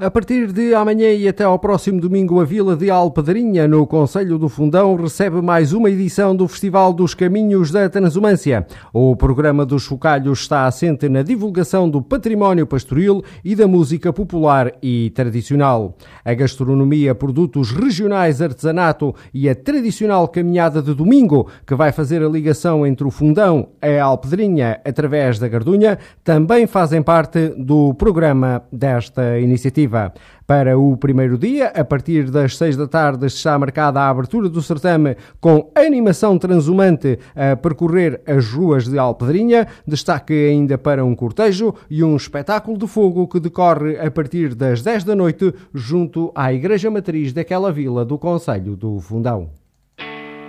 A partir de amanhã e até ao próximo domingo, a Vila de Alpedrinha, no concelho do Fundão, recebe mais uma edição do Festival dos Caminhos da Transumância. O programa dos chocalhos está assente na divulgação do património pastoril e da música popular e tradicional. A gastronomia, produtos regionais, artesanato e a tradicional caminhada de domingo, que vai fazer a ligação entre o Fundão e a Alpedrinha através da Gardunha, também fazem parte do programa desta iniciativa. Para o primeiro dia, a partir das 6 da tarde, está marcada a abertura do certame com animação transumante a percorrer as ruas de Alpedrinha, destaque ainda para um cortejo e um espetáculo de fogo que decorre a partir das 10 da noite junto à Igreja Matriz daquela vila do concelho do Fundão.